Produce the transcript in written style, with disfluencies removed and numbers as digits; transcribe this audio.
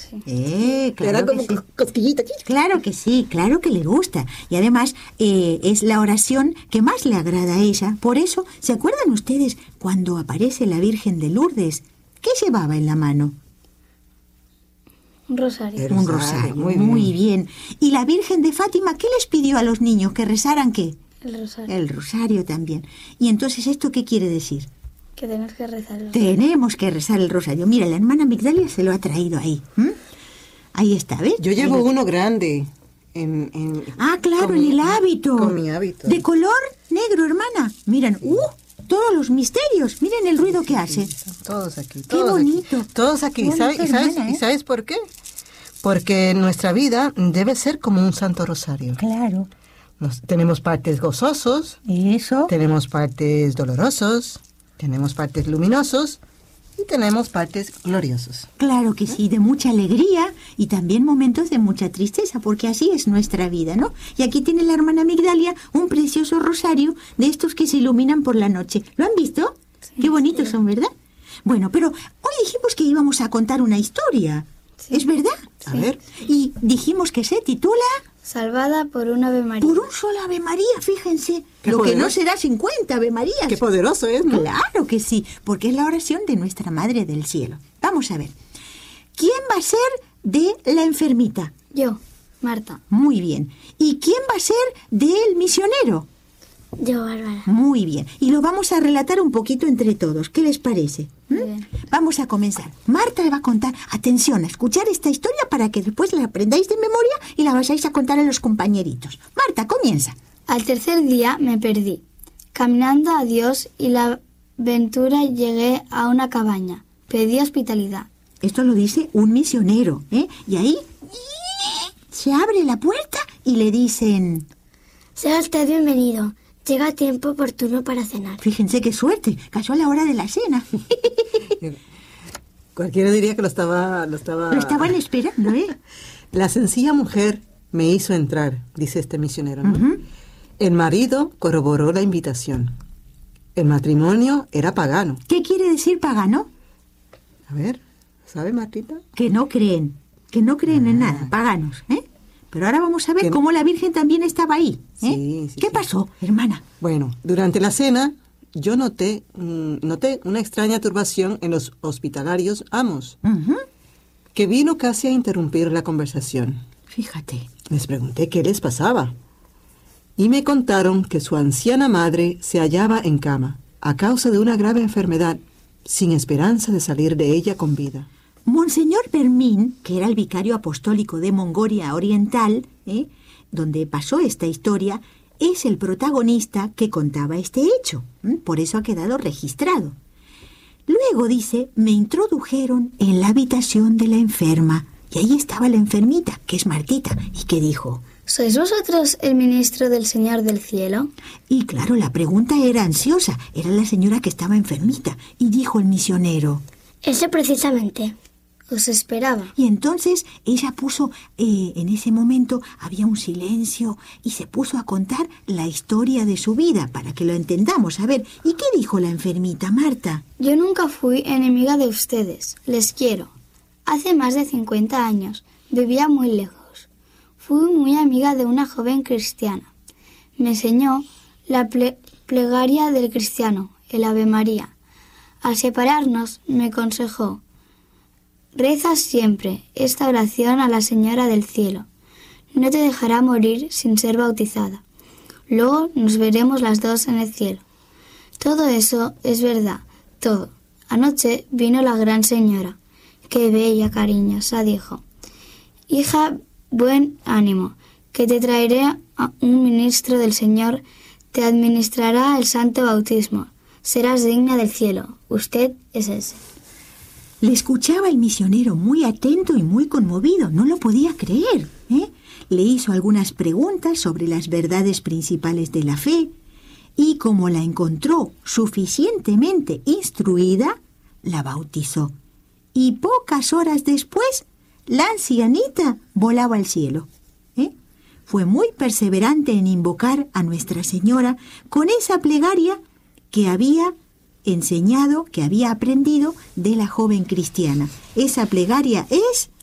sí. Claro Era como que sí. cosquillita. Claro que sí, claro que le gusta. Y además es la oración que más le agrada a ella. Por eso, ¿se acuerdan ustedes cuando aparece la Virgen de Lourdes? ¿Qué llevaba en la mano? Un rosario. Un rosario, muy bien. ¿Y la Virgen de Fátima qué les pidió a los niños? ¿Que rezaran qué? El rosario. El rosario también. ¿Y entonces esto qué quiere decir? Que tenemos que rezar el rosario. Tenemos que rezar el rosario. Mira, la hermana Migdalia se lo ha traído ahí. Ahí está, ¿ves? Yo llevo Ahí lo- uno grande. Claro, con en mi- el hábito. Con mi hábito. De color negro, hermana. Miren, todos los misterios. Miren el ruido que hace. Todos aquí. Qué Todos bonito. Aquí, todos aquí. Qué bonito, ¿Y hermana, sabes por qué? Porque nuestra vida debe ser como un santo rosario. Claro. Tenemos partes gozosos, Eso. tenemos partes dolorosos, tenemos partes luminosos y tenemos partes gloriosos. Claro que sí, de mucha alegría y también momentos de mucha tristeza, porque así es nuestra vida, ¿no? Y aquí tiene la hermana Migdalia un precioso rosario de estos que se iluminan por la noche. ¿Lo han visto? Sí, Qué bonitos sí. son, ¿verdad? Bueno, pero hoy dijimos que íbamos a contar una historia. Sí. ¿Es verdad? A ver. Y dijimos que se titula Salvada por un Ave María. Por un solo Ave María, fíjense. Qué Lo que no poderoso. será 50 Ave Marías. Qué poderoso es, ¿no? Claro que sí, porque es la oración de nuestra Madre del Cielo. Vamos a ver. ¿Quién va a ser de la enfermita? Yo, Marta. Muy bien. ¿Y quién va a ser del misionero? Yo, Bárbara. Muy bien. Y lo vamos a relatar un poquito entre todos. ¿Qué les parece? Muy bien. Vamos a comenzar. Marta le va a contar. Atención, a escuchar esta historia para que después la aprendáis de memoria y la vayáis a contar a los compañeritos. Marta, comienza. Al tercer día me perdí. Caminando a Dios y la aventura llegué a una cabaña. Pedí hospitalidad. Esto lo dice un misionero, ¿eh? Y ahí se abre la puerta y le dicen... Sea usted bienvenido. Llega a tiempo oportuno para cenar. Fíjense qué suerte, cayó a la hora de la cena. Cualquiera diría que lo estaban esperando, ¿eh? La sencilla mujer me hizo entrar, dice este misionero, ¿no? El marido corroboró la invitación. El matrimonio era pagano. ¿Qué quiere decir pagano? A ver, ¿sabe, Martita? Que no creen en nada, paganos, ¿eh? Pero ahora vamos a ver Que no- cómo la Virgen también estaba ahí, ¿eh? Sí, sí, ¿Qué sí. pasó, hermana? Bueno, durante la cena yo noté una extraña turbación en los hospitalarios amos, que vino casi a interrumpir la conversación. Fíjate. Les pregunté qué les pasaba. Y me contaron que su anciana madre se hallaba en cama, a causa de una grave enfermedad, sin esperanza de salir de ella con vida. Monseñor Fermín, que era el vicario apostólico de Mongolia Oriental, donde pasó esta historia, es el protagonista que contaba este hecho. Por eso ha quedado registrado. Luego dice, me introdujeron en la habitación de la enferma. Y ahí estaba la enfermita, que es Martita, y que dijo... ¿Sois vosotros el ministro del Señor del Cielo? Y claro, la pregunta era ansiosa. Era la señora que estaba enfermita. Y dijo el misionero... Eso precisamente. Os esperaba. Y entonces ella puso, en ese momento había un silencio y se puso a contar la historia de su vida para que lo entendamos. A ver, ¿y qué dijo la enfermita, Marta? Yo nunca fui enemiga de ustedes. Les quiero. Hace más de 50 años. Vivía muy lejos. Fui muy amiga de una joven cristiana. Me enseñó la plegaria del cristiano, el Ave María. Al separarnos, me aconsejó: reza siempre esta oración a la Señora del Cielo. No te dejará morir sin ser bautizada. Luego nos veremos las dos en el cielo. Todo eso es verdad, todo. Anoche vino la gran señora. Qué bella, cariñosa, dijo. Hija, buen ánimo, que te traeré a un ministro del Señor, te administrará el santo bautismo. Serás digna del cielo. Usted es ese. Le escuchaba el misionero muy atento y muy conmovido. No lo podía creer, ¿eh? Le hizo algunas preguntas sobre las verdades principales de la fe y como la encontró suficientemente instruida, la bautizó. Y pocas horas después, la ancianita volaba al cielo. Fue muy perseverante en invocar a Nuestra Señora con esa plegaria que había enseñado, que había aprendido de la joven cristiana. Esa plegaria es